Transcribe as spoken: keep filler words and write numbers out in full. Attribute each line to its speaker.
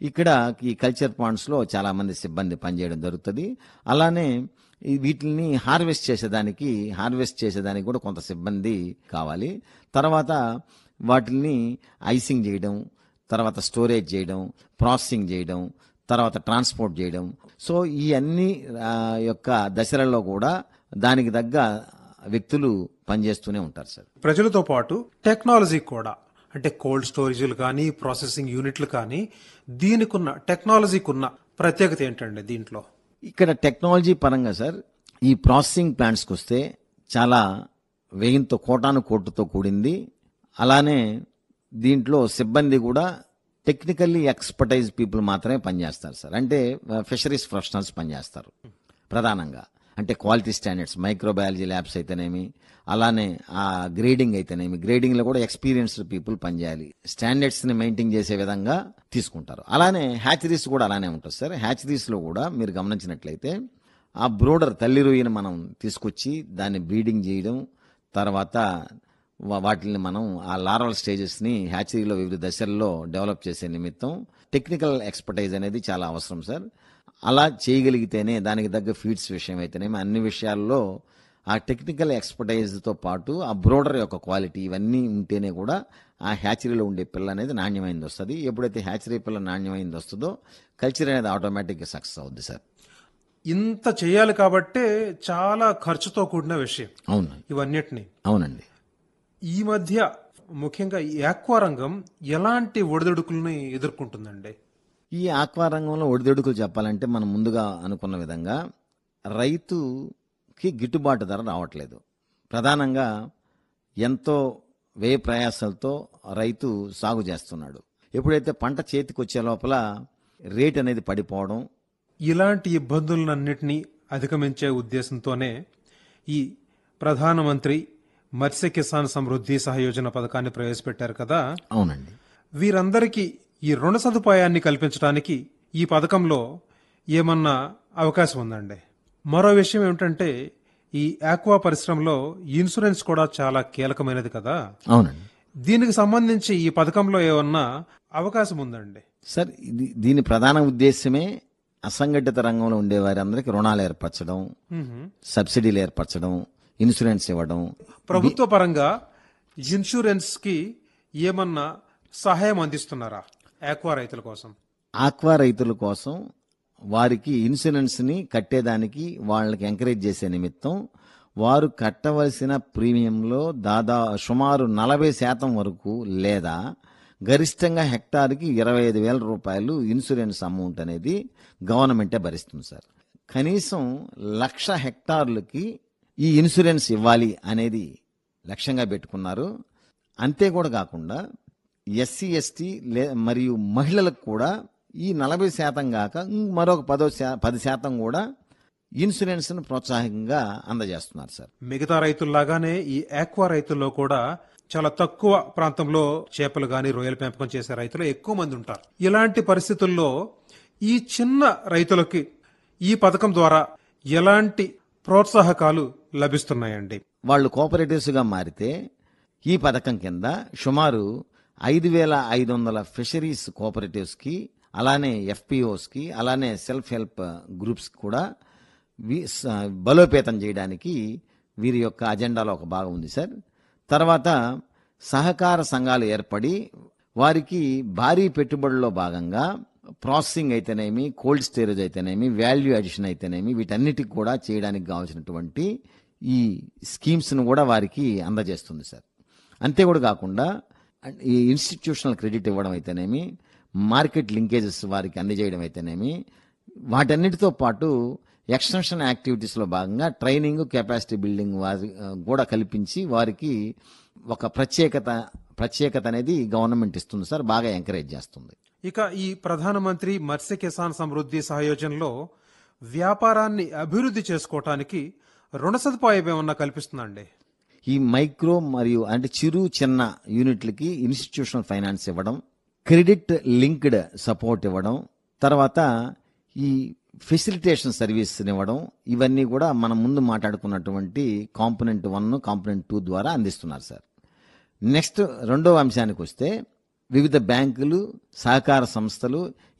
Speaker 1: ఇక్కడ ఈ కల్చర్ పాండ్స్లో చాలా మంది సిబ్బంది పనిచేయడం జరుగుతుంది. అలానే ఈ వీటిని హార్వెస్ట్ చేసేదానికి హార్వెస్ట్ చేసేదానికి కూడా కొంత సిబ్బంది కావాలి. తర్వాత వాటిని ఐసింగ్ చేయడం, తర్వాత స్టోరేజ్ చేయడం, ప్రాసెసింగ్ చేయడం, తర్వాత ట్రాన్స్పోర్ట్ చేయడం. సో ఈ అన్ని ఆ, యొక్క దశలలో కూడా దానికి తగ్గ వ్యక్తులు పనిచేస్తూనే ఉంటారు సార్.
Speaker 2: ప్రజలతో పాటు టెక్నాలజీ కూడా, అంటే కోల్డ్ స్టోరేజీలు కానీ ప్రాసెసింగ్ యూనిట్లు కానీ, దీనికున్న టెక్నాలజీకున్న ప్రత్యేకత ఏంటండి దీంట్లో?
Speaker 1: ఇక్కడ టెక్నాలజీ పరంగా సార్ ఈ ప్రాసెసింగ్ ప్లాంట్స్కి వస్తే చాలా వ్యయంతో కోటాను కోటుతో కూడింది. అలానే దీంట్లో సిబ్బంది కూడా టెక్నికల్లీ ఎక్స్పర్టైజ్ పీపుల్ మాత్రమే పనిచేస్తారు సార్. అంటే ఫిషరీస్ ప్రొఫెషనల్స్ పనిచేస్తారు ప్రధానంగా. అంటే క్వాలిటీ స్టాండర్డ్స్, మైక్రోబయాలజీ ల్యాబ్స్ అయితేనేమి, అలానే ఆ గ్రేడింగ్ అయితేనేమి, గ్రేడింగ్లో కూడా ఎక్స్పీరియన్స్డ్ పీపుల్ పనిచేయాలి. స్టాండర్డ్స్ని మెయింటైన్ చేసే విధంగా తీసుకుంటారు. అలానే హ్యాచరీస్ కూడా అలానే ఉంటుంది సార్. హ్యాచరీస్లో కూడా మీరు గమనించినట్లయితే ఆ బ్రోడర్ తల్లి రొయ్యను మనం తీసుకొచ్చి దాన్ని బ్రీడింగ్ చేయడం, తర్వాత వాటిని మనం ఆ లారల్ స్టేజెస్ని హ్యాచరీలో వివిధ దశల్లో డెవలప్ చేసే నిమిత్తం టెక్నికల్ ఎక్స్పర్టైజ్ అనేది చాలా అవసరం సార్. అలా చేయగలిగితేనే దానికి తగ్గ ఫీడ్స్ విషయం అయితేనేమి అన్ని విషయాల్లో ఆ టెక్నికల్ ఎక్స్పర్టైజ్తో పాటు ఆ బ్రోడర్ యొక్క క్వాలిటీ ఇవన్నీ ఉంటేనే కూడా ఆ హ్యాచరీలో ఉండే పిల్ల అనేది నాణ్యమైనది వస్తుంది. ఎప్పుడైతే హ్యాచరీ పిల్ల నాణ్యమైనది వస్తుందో కల్చర్ అనేది ఆటోమేటిక్గా సక్సెస్ అవుద్ది సార్.
Speaker 2: ఇంత చేయాలి కాబట్టే చాలా ఖర్చుతో కూడిన విషయం.
Speaker 1: అవును,
Speaker 2: ఇవన్నిటిని
Speaker 1: అవునండి.
Speaker 2: ఈ మధ్య ముఖ్యంగా ఈ ఆక్వా రంగం ఎలాంటి ఒడిదుడుకుల్ని ఎదుర్కొంటుందండి?
Speaker 1: ఈ ఆక్వా రంగంలో ఒడిదొడుకులు చెప్పాలంటే మనం ముందుగా అనుకున్న విధంగా రైతుకి గిట్టుబాటు ధర రావట్లేదు. ప్రధానంగా ఎంతో వ్యయ ప్రయాసాలతో రైతు సాగు చేస్తున్నాడు. ఎప్పుడైతే పంట చేతికి వచ్చే లోపల రేట్ అనేది పడిపోవడం,
Speaker 2: ఇలాంటి ఇబ్బందులన్నింటినీ అధిగమించే ఉద్దేశంతోనే ఈ ప్రధానమంత్రి మత్స్య కిసాన్ సమృద్ధి సహయోజన పథకాన్ని ప్రవేశపెట్టారు కదా.
Speaker 1: అవునండి.
Speaker 2: వీరందరికీ ఈ రుణ సదుపాయాన్ని కల్పించడానికి ఈ పథకంలో ఏమన్నా అవకాశం ఉందండి? మరో విషయం ఏమిటంటే ఈ ఆక్వా పరిశ్రమలో ఇన్సూరెన్స్ కూడా చాలా కీలకమైనది కదా.
Speaker 1: అవునండి.
Speaker 2: దీనికి సంబంధించి ఈ పథకంలో ఏమన్నా అవకాశం ఉందండి?
Speaker 1: సార్ ఇది దీని ప్రధాన ఉద్దేశమే అసంఘటిత రంగంలో ఉండే వారందరికీ రుణాలు ఏర్పరచడం, సబ్సిడీలు ఏర్పరచడం, ఇన్సూరెన్స్ ఇవ్వడం.
Speaker 2: ప్రభుత్వ పరంగా ఇన్సూరెన్స్ కి ఏమన్నా సహాయం అందిస్తున్నారా ఆక్వా రైతుల కోసం?
Speaker 1: ఆక్వా రైతుల కోసం వారికి ఇన్సూరెన్స్ని కట్టేదానికి వాళ్ళకి ఎంకరేజ్ చేసే నిమిత్తం వారు కట్టవలసిన ప్రీమియంలో దాదాపు సుమారు నలభై శాతం వరకు లేదా గరిష్టంగా హెక్టార్కి ఇరవై ఐదు వేల రూపాయలు ఇన్సూరెన్స్ అమౌంట్ అనేది గవర్నమెంటే భరిస్తుంది సార్. కనీసం లక్ష హెక్టార్లకి ఈ ఇన్సూరెన్స్ ఇవ్వాలి అనేది లక్ష్యంగా పెట్టుకున్నారు. అంతే కూడా కాకుండా ఎస్సీ ఎస్టీ లే మరియు మహిళలకు కూడా ఈ నలభై శాతం కాక మరొక పదో శా పది శాతం కూడా ఇన్సూరెన్స్ను ప్రోత్సాహకంగా అందజేస్తున్నారు సార్.
Speaker 2: మిగతా రైతుల్లాగానే ఈ ఆక్వా రైతుల్లో కూడా చాలా తక్కువ ప్రాంతంలో చేపలు గాని రొయ్యల పెంపకం చేసే రైతులు ఎక్కువ మంది ఉంటారు. ఇలాంటి పరిస్థితుల్లో ఈ చిన్న రైతులకి ఈ పథకం ద్వారా ఎలాంటి ప్రోత్సాహకాలు లభిస్తున్నాయండి?
Speaker 1: వాళ్ళు కోఆపరేటివ్స్గా మారితే ఈ పథకం కింద సుమారు ఐదు వేల ఐదు వందల ఫిషరీస్ కోఆపరేటివ్స్కి, అలానే ఎఫ్పిఓస్కి, అలానే సెల్ఫ్ హెల్ప్ గ్రూప్స్ కూడా బలోపేతం చేయడానికి వీరి యొక్క అజెండాలో ఒక భాగం ఉంది సార్. తర్వాత సహకార సంఘాలు ఏర్పడి వారికి భారీ పెట్టుబడుల్లో భాగంగా ప్రాసెసింగ్ అయితేనేమి, కోల్డ్ స్టోరేజ్ అయితేనేమి, వాల్యూ అడిషన్ అయితేనేమి వీటన్నిటికి కూడా చేయడానికి కావాల్సినటువంటి ఈ స్కీమ్స్ను కూడా వారికి అందజేస్తుంది సార్. అంతే కూడా కాకుండా ఈ ఇన్స్టిట్యూషనల్ క్రెడిట్ ఇవ్వడం అయితేనేమి, మార్కెట్ లింకేజెస్ వారికి అందజేయడం అయితేనేమి, వాటన్నిటితో పాటు ఎక్స్టెన్షన్ యాక్టివిటీస్లో భాగంగా ట్రైనింగ్, కెపాసిటీ బిల్డింగ్ వారి కూడా కల్పించి వారికి ఒక ప్రత్యేకత ప్రత్యేకత అనేది గవర్నమెంట్ ఇస్తుంది సార్, బాగా ఎంకరేజ్ చేస్తుంది.
Speaker 2: ఇక ఈ ప్రధానమంత్రి మత్స్య కిసాన్ సమృద్ధి సహయోజనలో వ్యాపారాన్ని అభివృద్ధి చేసుకోవటానికి రుణ సదుపాయం ఏమన్నా కల్పిస్తుందండి?
Speaker 1: ఈ మైక్రో మరియు అంటే చిరు చిన్న యూనిట్లకి ఇన్స్టిట్యూషనల్ ఫైనాన్స్ ఇవ్వడం, క్రెడిట్ లింక్డ్ సపోర్ట్ ఇవ్వడం, తర్వాత ఈ ఫెసిలిటేషన్ సర్వీస్ ఇవ్వడం, ఇవన్నీ కూడా మనం ముందు మాట్లాడుకున్నటువంటి కాంపోనెంట్ వన్, కాంపోనెంట్ టూ ద్వారా అందిస్తున్నారు సార్. నెక్స్ట్ రెండవ అంశానికి వస్తే వివిధ బ్యాంకులు, సహకార సంస్థలు